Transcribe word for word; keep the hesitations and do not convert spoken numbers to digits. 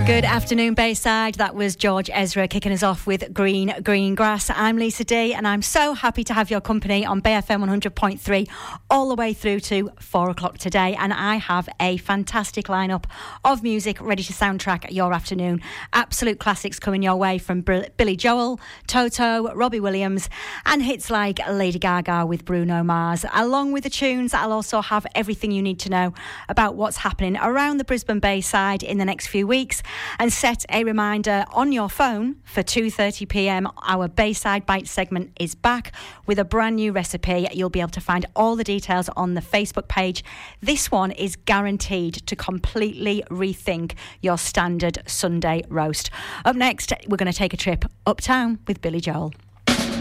Good afternoon, Bayside. That was George Ezra kicking us off with Green Green Grass. I'm Lisa D, and I'm so happy to have your company on Bay F M one hundred point three all the way through to four o'clock today. And I have a fantastic lineup of music ready to soundtrack your afternoon. Absolute classics coming your way from Br- Billy Joel, Toto, Robbie Williams, and hits like Lady Gaga with Bruno Mars. Along with the tunes, I'll also have everything you need to know about what's happening around the Brisbane Bayside in the next few weeks. And set a reminder on your phone for two thirty p m. Our Bayside Bites segment is back with a brand new recipe. You'll be able to find all the details on the Facebook page. This one is guaranteed to completely rethink your standard Sunday roast. Up next, we're going to take a trip uptown with Billy Joel.